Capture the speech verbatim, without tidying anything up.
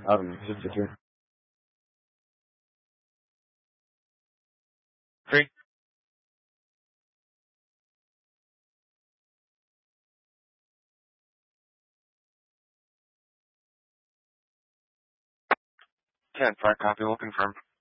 Um, is it your turn? Three. Ten. Fire copy will confirm.